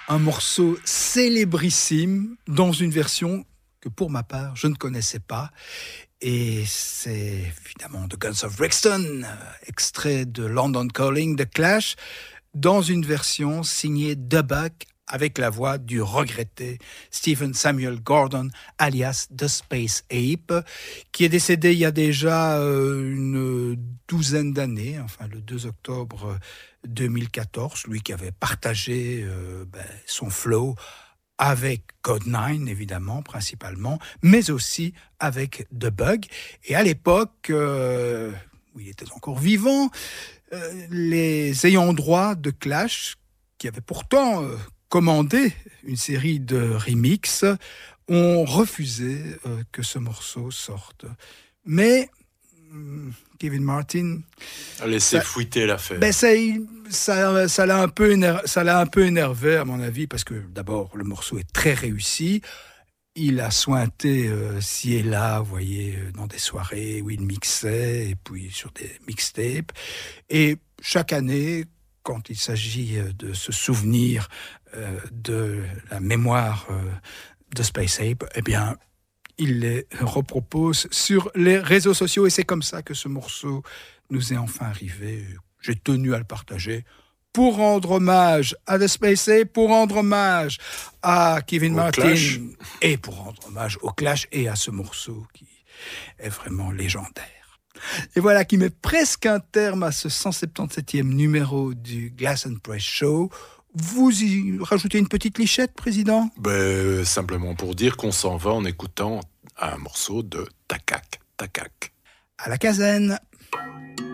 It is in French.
Un morceau célébrissime dans une version que pour ma part, je ne connaissais pas. Et c'est évidemment The Guns of Brixton, extrait de London Calling, The Clash, dans une version signée The Bug, avec la voix du regretté Stephen Samuel Gordon, alias The Space Ape, qui est décédé il y a déjà une douzaine d'années, enfin le 2 octobre 2014, lui qui avait partagé son flow avec Code9, évidemment, principalement, mais aussi avec The Bug. Et à l'époque, où il était encore vivant, les ayants droit de Clash, qui avaient pourtant commandé une série de remixes, ont refusé que ce morceau sorte. Mais Kevin Martin a laissé fuiter l'affaire. Ça l'a un peu énervé, à mon avis, parce que d'abord, le morceau est très réussi. Il a sointé ci et là, vous voyez, dans des soirées où il mixait, et puis sur des mixtapes. Et chaque année, quand il s'agit de se souvenir de la mémoire de Space Ape, eh bien, il les repropose sur les réseaux sociaux. Et c'est comme ça que ce morceau nous est enfin arrivé. J'ai tenu à le partager pour rendre hommage à The Space Ape, pour rendre hommage à Kevin Martin, Clash. et pour rendre hommage au Clash et à ce morceau qui est vraiment légendaire. Et voilà qui met presque un terme à ce 177e numéro du Glass and Press Show. Vous y rajoutez une petite lichette, Président ? Simplement pour dire qu'on s'en va en écoutant un morceau de Takak. À la caserne.